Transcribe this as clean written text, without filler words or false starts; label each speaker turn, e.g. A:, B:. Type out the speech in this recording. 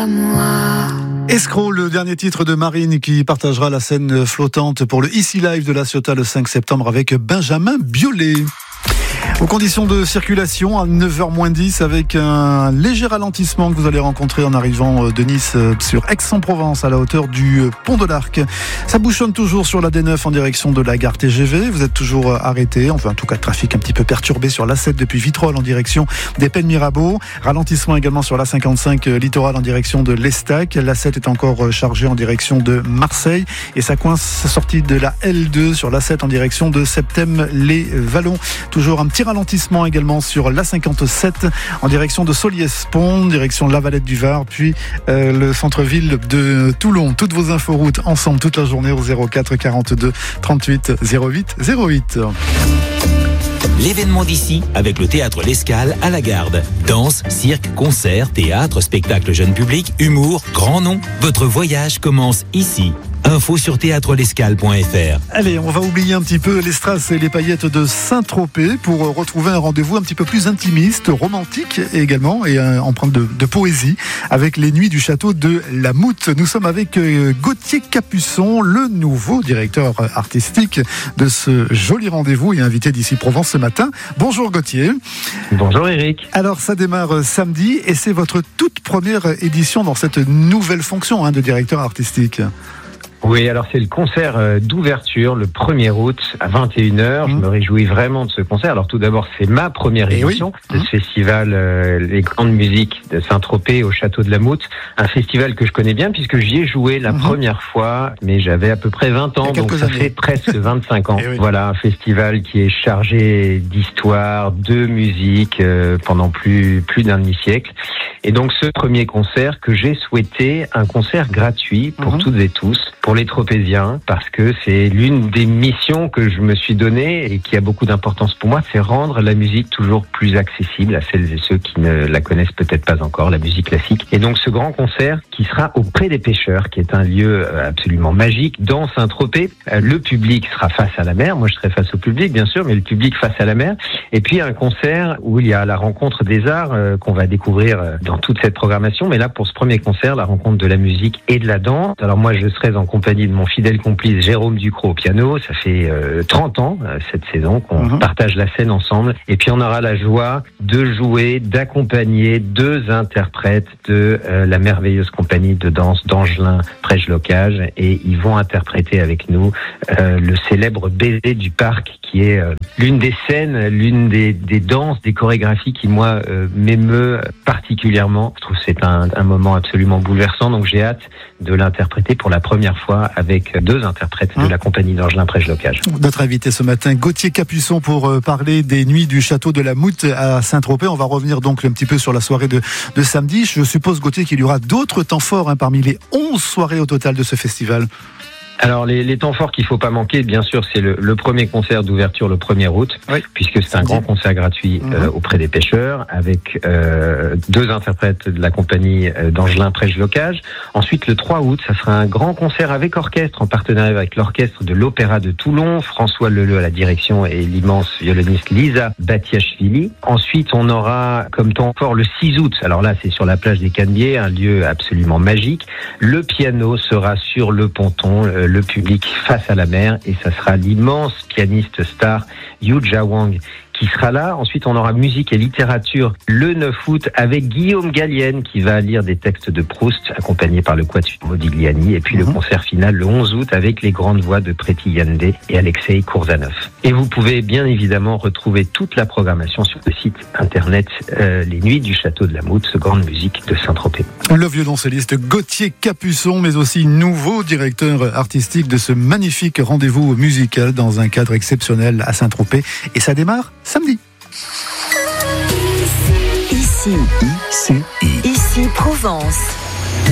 A: à moi.
B: Escroc, le dernier titre de Marine qui partagera la scène flottante pour le Ici Live de la Ciotat le 5 septembre avec Benjamin Biolay. Aux conditions de circulation, à 9h-10 avec un léger ralentissement que vous allez rencontrer en arrivant de Nice sur Aix-en-Provence à la hauteur du Pont de l'Arc. Ça bouchonne toujours sur la D9 en direction de la gare TGV. Vous êtes toujours arrêté, enfin en tout cas trafic un petit peu perturbé sur l'A7 depuis Vitrolles en direction des Pennes-Mirabeau. Ralentissement également sur l'A55 littoral en direction de l'Estac. L'A7 est encore chargé en direction de Marseille et ça coince sortie de la L2 sur l'A7 en direction de Septem-les-Vallons. Toujours un petit ralentissement également sur l'A57 en direction de Solliès-Pont, direction La Valette du Var, puis le centre-ville de Toulon. Toutes vos inforoutes ensemble toute la journée au 04 42 38 08 08.
C: L'événement d'ici avec le théâtre L'Escale à la Garde. Danse, cirque, concert, théâtre, spectacle jeune public, humour, grand nom. Votre voyage commence ici. Info sur théâtrelescale.fr.
B: Allez, on va oublier un petit peu les strass et les paillettes de Saint-Tropez pour retrouver un rendez-vous un petit peu plus intimiste, romantique également et empreint de poésie avec les nuits du château de la Moute. Nous sommes avec Gauthier Capuçon, le nouveau directeur artistique de ce joli rendez-vous et invité d'ici Provence ce matin. Bonjour Gauthier.
D: Bonjour Eric.
B: Alors ça démarre samedi et c'est votre toute première édition dans cette nouvelle fonction de directeur artistique.
D: Oui, alors c'est le concert d'ouverture le 1er août à 21h. Je me réjouis vraiment de ce concert. Alors tout d'abord, c'est ma première édition de ce festival Les Grandes Musiques de Saint-Tropez au Château de la Moute. Un festival que je connais bien puisque j'y ai joué la première fois, mais j'avais à peu près 20 ans, donc ça fait presque 25 ans. Voilà, un festival qui est chargé d'histoire, de musique pendant plus d'un demi-siècle. Et donc ce premier concert que j'ai souhaité, un concert gratuit pour toutes et tous, pour les Tropéziens, parce que c'est l'une des missions que je me suis donnée et qui a beaucoup d'importance pour moi, c'est rendre la musique toujours plus accessible à celles et ceux qui ne la connaissent peut-être pas encore, la musique classique. Et donc ce grand concert qui sera au Pré des Pêcheurs, qui est un lieu absolument magique dans Saint-Tropez. Le public sera face à la mer, moi je serai face au public bien sûr, mais le public face à la mer. Et puis un concert où il y a la rencontre des arts qu'on va découvrir dans toute cette programmation. Mais là pour ce premier concert, la rencontre de la musique et de la danse. Alors moi je serai en compagnie de mon fidèle complice Jérôme Ducrot au piano. Ça fait 30 ans cette saison qu'on partage la scène ensemble. Et puis on aura la joie de jouer, d'accompagner deux interprètes de la merveilleuse compagnie de danse d'Angelin Prège-Locage. Et ils vont interpréter avec nous le célèbre Baiser du Parc, qui est l'une des scènes, l'une des danses, des chorégraphies qui moi m'émeut particulièrement. Je trouve que c'est un moment absolument bouleversant. Donc j'ai hâte de l'interpréter pour la première fois avec deux interprètes de la compagnie d'Angelin Prège-Locage.
B: Notre invité ce matin, Gauthier Capuçon, pour parler des nuits du château de la Moute à Saint-Tropez. On va revenir donc un petit peu sur la soirée de samedi. Je suppose, Gauthier, qu'il y aura d'autres temps forts parmi les 11 soirées au total de ce festival.
D: Alors les temps forts qu'il faut pas manquer, bien sûr, c'est le premier concert d'ouverture le 1er août, puisque c'est un grand concert gratuit auprès des pêcheurs, avec deux interprètes de la compagnie d'Angelin Prège-Locage. Ensuite, le 3 août, ça sera un grand concert avec orchestre, en partenariat avec l'orchestre de l'Opéra de Toulon, François Leleu à la direction et l'immense violoniste Lisa Batiachvili. Ensuite, on aura comme temps fort le 6 août, alors là c'est sur la plage des Canebiers, un lieu absolument magique. Le piano sera sur le ponton, le public face à la mer, et ça sera l'immense pianiste star Yu Jia Wang qui sera là. Ensuite, on aura musique et littérature le 9 août avec Guillaume Gallienne qui va lire des textes de Proust accompagné par le Quatuor Modigliani. Et puis le concert final le 11 août avec les grandes voix de Preti Yande et Alexei Kourzanov. Et vous pouvez bien évidemment retrouver toute la programmation sur le site internet Les Nuits du Château de la Moute, grande musique de Saint-Tropez.
B: Le violoncelliste Gauthier Capuçon, mais aussi nouveau directeur artistique de ce magnifique rendez-vous musical dans un cadre exceptionnel à Saint-Tropez. Et ça démarre samedi.
A: Ici Provence.